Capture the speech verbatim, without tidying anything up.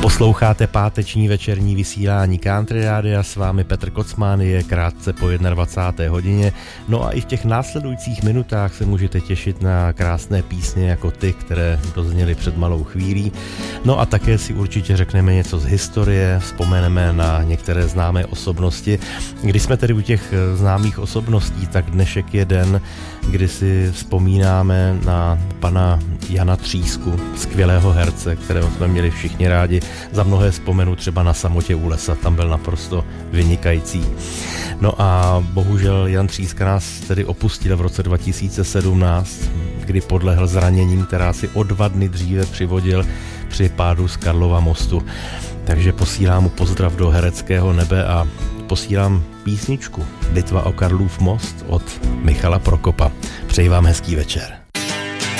Posloucháte páteční večerní vysílání Country Rádia, s vámi Petr Kocman, je krátce po dvacáté jedné hodině. No a i v těch následujících minutách se můžete těšit na krásné písně jako ty, které dozněly před malou chvílí. No a také si určitě řekneme něco z historie, vzpomeneme na některé známé osobnosti. Když jsme tedy u těch známých osobností, tak dnešek je den, kdy si vzpomínáme na pana Jana Třísku, skvělého herce, kterého jsme měli všichni rádi. Za mnohé vzpomenu třeba Na samotě u lesa, tam byl naprosto vynikající. No a bohužel Jan Tříska nás tedy opustil v roce dva tisíce sedmnáct, kdy podlehl zraněním, která si o dva dny dříve přivodil při pádu z Karlova mostu. Takže posílám mu pozdrav do hereckého nebe a posílám písničku Bitva o Karlův most od Michala Prokopa. Přeji vám hezký večer.